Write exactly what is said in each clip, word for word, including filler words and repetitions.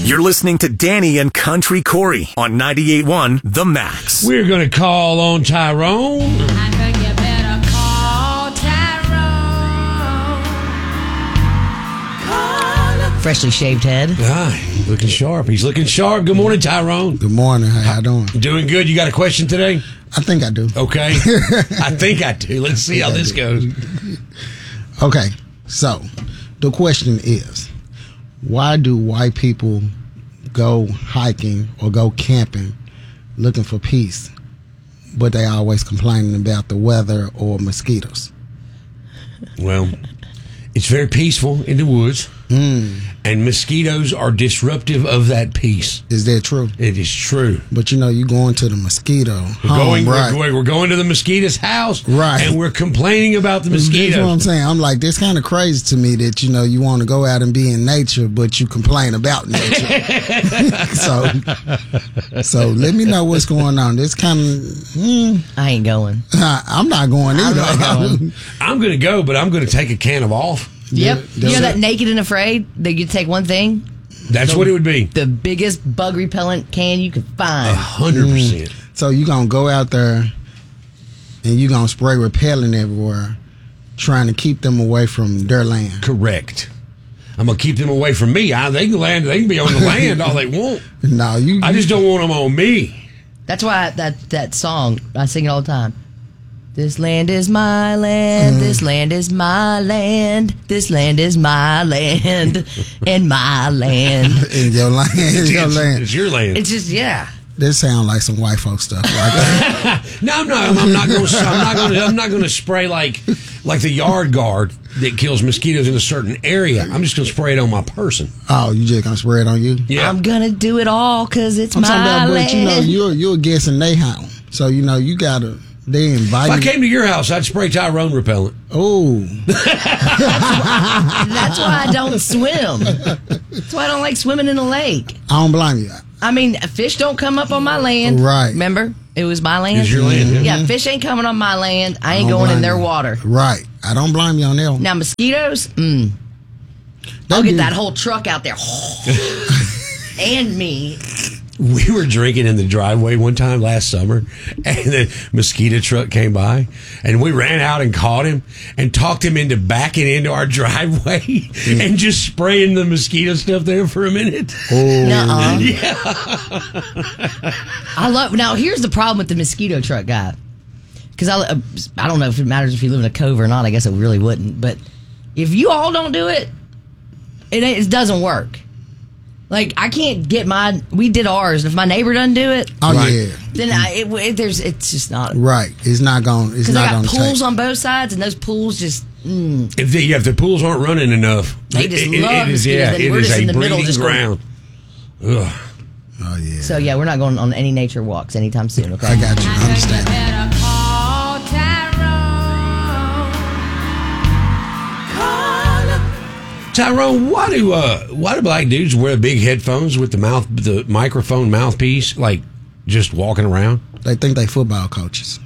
You're listening to Danny and Country Corey on ninety-eight point one The Max. We're going to call on Tyrone. I think you better call Tyrone. Call Freshly shaved head. Ah, looking sharp. He's looking sharp. Good morning, Tyrone. Good morning. How y'all doing? Doing good. You got a question today? I think I do. Okay. I think I do. Let's see how this goes. Okay. So, the question is, why do white people go hiking or go camping looking for peace, but they always complaining about the weather or mosquitoes? Well, it's very peaceful in the woods, Mm. and mosquitoes are disruptive of that peace. Is that true? It is true. But you know, you going to the mosquito We're home, going, right? we're, we're going to the mosquito's house, Right. and we're complaining about the That's what I'm mosquitoes. saying. I'm like, that's kind of crazy to me that, you know, you want to go out and be in nature, but you complain about nature. so, so let me know what's going on. This kind of, mm, I ain't going. I'm not going I'm either. not going. I'm going to go, but I'm going to take a can of off. Yep. That's You know it. that Naked and Afraid? That you take one thing, That's what it would be. the biggest bug repellent can you could A find. hundred percent. So you gonna go out there and you gonna spray repellent everywhere, trying to keep them away from their land. Correct. I'm gonna keep them away from me. I, they can land. They can be on the land all they want. No, you. I just don't want them on me. That's why I, that that song I sing it all the time. This land is my land. This land is my land. This land is my land, and my land. in your land. In your It's, land. it's your land. It's just yeah. This sound like some white folk stuff. Like that. No, I'm not. I'm not going. I'm not going. I'm not going to spray like like the yard guard that kills mosquitoes in a certain area. I'm just going to spray it on my person. Oh, you just gonna spray it on you? Yeah. I'm gonna do it all because it's I'm my talking about, land. but you know, you're you're guessing they home, so you know you gotta. They invite. If I came to your house, I'd spray Tyrone repellent. Oh, That's why I don't swim. That's why I don't like swimming in a lake. I don't blame you. I mean, fish don't come up on my land. Right. Remember? It was my land. It's your land, yeah. Yeah, fish ain't coming on my land. I ain't I don't going in blame their you. water. Right. I don't blame you on that one. Now, mosquitoes, mm, They I'll get do- that whole truck out there. And me. We were drinking in the driveway one time last summer, and the mosquito truck came by, and we ran out and caught him and talked him into backing into our driveway and just spraying the mosquito stuff there for a minute. Nuh-uh. Yeah. I love. Now, here's the problem with the mosquito truck guy. Because I, uh, I don't know if it matters if you live in a cove or not. I guess it really wouldn't. But if you all don't do it, it, ain't- it doesn't work. Like, I can't get my. We did ours. If my neighbor doesn't do it, Oh Right. yeah. then I, it, it, there's it's just not. Right. It's not going. It's Because not I going got to pools take. on both sides, and those pools just. Mm, If the, yeah, if the pools aren't running enough, They just it, love it is, mosquitoes, yeah, then it we're is just a in the middle breeding just going- ground. Ugh. Oh yeah. so yeah, we're not going on any nature walks anytime soon. Okay. I got you. I understand. better call Tyrone. Call Tyrone, why do uh, why do black dudes wear big headphones with the mouth, the microphone mouthpiece, like just walking around? They think they football coaches.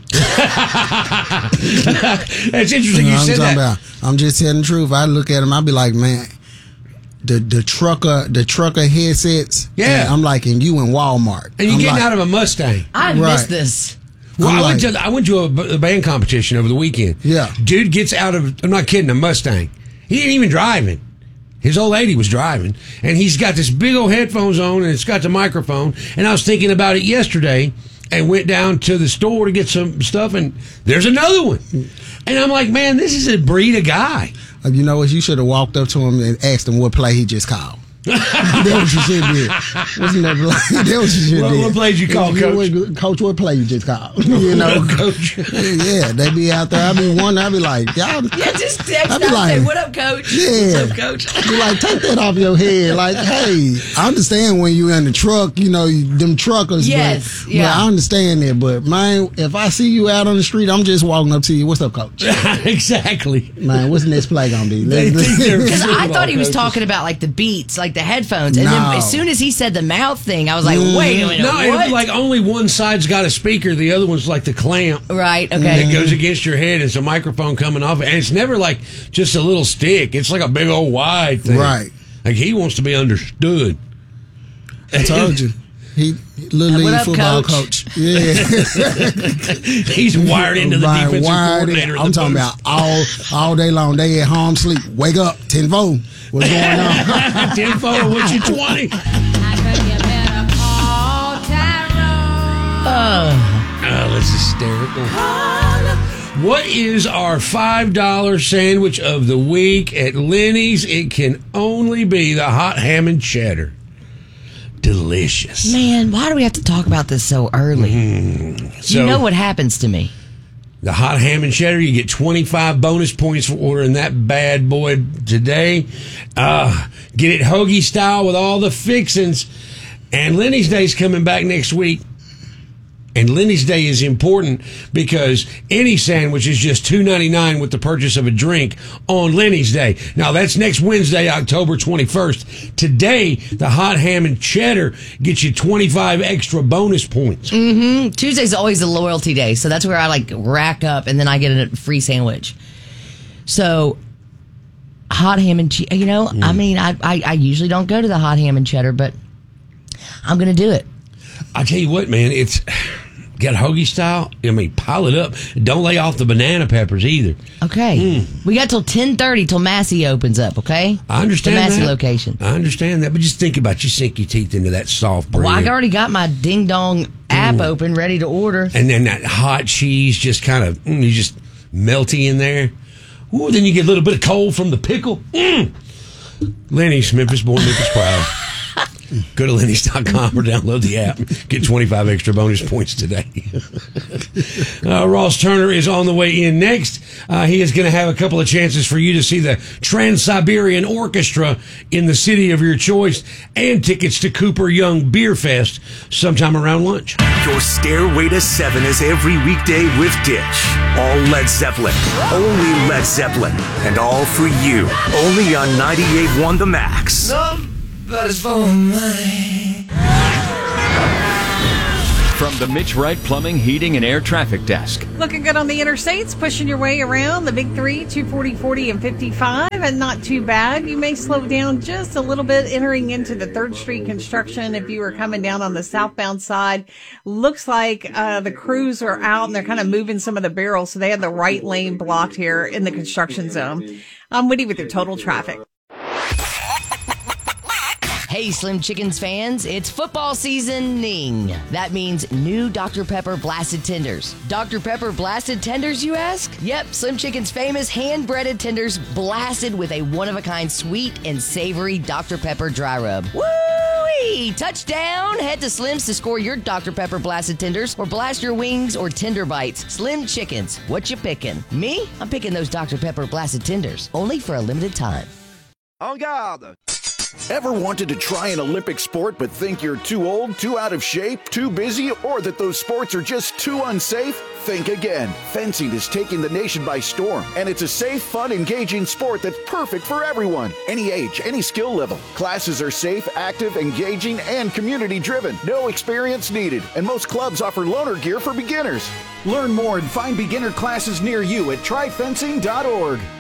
That's interesting. You You know what I'm said talking that. about? I'm just telling the truth. I look at them, I be like, man, the the trucker the trucker headsets. Yeah. and I'm like, and you in Walmart. And you're I'm getting like, out of a Mustang. I Right. missed this. Well, I'm I went like- to I went to a, b- a band competition over the weekend. Yeah. Dude gets out of, I'm not kidding, a Mustang. He ain't even driving. His old lady was driving, and he's got this big old headphones on, and it's got the microphone. And I was thinking about it yesterday, and went down to the store to get some stuff, and there's another one. And I'm like, man, this is a breed of guy. Uh, You know what? You should have walked up to him and asked him what play he just called. That what you should did. Wasn't that play? That what you should What- did. what plays you call, Yeah, Coach? what- Coach, what play you just called? You know, Coach. yeah, they be out there. I be wondering. I be like, y'all. Yeah, just text I out be and like, say, "What up, coach? Yeah. What's up, coach?" Be like, take that off your head. Like, hey, I understand when you in the truck, you know, them truckers. Yes, but, yeah. but I understand that. But man, if I see you out on the street, I'm just walking up to you. What's up, coach? Exactly. Man, what's the next play gonna be? They Let's- think they're Because I football thought he was coaches. talking about like the beats, like the headphones, and then No. as soon as he said the mouth thing, I was like, "Wait a minute, No, it'd what?" be like only one side's got a speaker, the other one's like the clamp. right? That Okay. goes against your head. It's a microphone coming off, and it's never like just a little stick. It's like a big old wide thing. Right. Like he wants to be understood. I told you. He little What league up, football coach? coach. Yeah. He's wired into the Right, defensive wired in. coordinator. in I'm the talking booth. about all all day long. They at home sleep. Wake up, ten four. What's going on? ten four, what's your twenty? I think you better call Tyrone. Oh, that's hysterical. What is our five dollar sandwich of the week at Lenny's? It can only be the hot ham and cheddar. Delicious. Man, why do we have to talk about this so early? So, You know what happens to me. the hot ham and cheddar, you get twenty-five bonus points for ordering that bad boy today. Uh, get it hoagie style with all the fixings. And Lenny's Day's coming back next week. And Lenny's Day is important because any sandwich is just two ninety-nine with the purchase of a drink on Lenny's Day. Now, that's next Wednesday, October twenty-first. Today, the hot ham and cheddar gets you twenty-five extra bonus points. Mm-hmm. Tuesday's always a loyalty day, so that's where I like rack up, and then I get a free sandwich. So, hot ham and cheddar. You know, Mm. I mean, I, I I usually don't go to the hot ham and cheddar, but I'm gonna do it. I tell you what, man, it's got hoagie style. I mean, pile it up. Don't lay off the banana peppers either. Okay, we got till ten thirty till Massey opens up. Okay, I understand the Massey that. location. I understand that, but just think about it. You sink your teeth into that soft bread. Well, I already got my Ding Dong app open, ready to order. And then that hot cheese just kind of, mm, you just melty in there. Ooh, then you get a little bit of cold from the pickle. Mm. Lenny's, Memphis born, Memphis proud. Go to Lenny's dot com or download the app. Get twenty-five extra bonus points today. uh, Ross Turner is on the way in next. Uh, he is going to have a couple of chances for you to see the Trans-Siberian Orchestra in the city of your choice and tickets to Cooper Young Beer Fest sometime around lunch. Your stairway to seven is every weekday with Ditch. All Led Zeppelin. Only Led Zeppelin. And all for you. Only on ninety-eight point one The Max. From the Mitch Wright Plumbing, Heating, and Air Traffic Desk. Looking good on the interstates, pushing your way around the big three, two forty, forty, and fifty-five, and not too bad. You may slow down just a little bit entering into the third Street construction if you were coming down on the southbound side. Looks like uh, the crews are out and they're kind of moving some of the barrels, so they have the right lane blocked here in the construction zone. I'm Woody with your total traffic. Hey, Slim Chickens fans, it's football seasoning. That means new Doctor Pepper Blasted Tenders. Doctor Pepper Blasted Tenders, you ask? Yep, Slim Chicken's famous hand-breaded tenders blasted with a one-of-a-kind sweet and savory Doctor Pepper dry rub. Woo-wee! Touchdown! Head to Slim's to score your Doctor Pepper Blasted Tenders or blast your wings or tender bites. Slim Chickens, what you picking? Me? I'm picking those Doctor Pepper Blasted Tenders, only for a limited time. En garde! Ever wanted to try an Olympic sport but think you're too old, too out of shape, too busy, or that those sports are just too unsafe? Think again. Fencing is taking the nation by storm, and it's a safe, fun, engaging sport that's perfect for everyone. Any age, any skill level. Classes are safe, active, engaging, and community-driven. No experience needed, and most clubs offer loaner gear for beginners. Learn more and find beginner classes near you at try fencing dot org.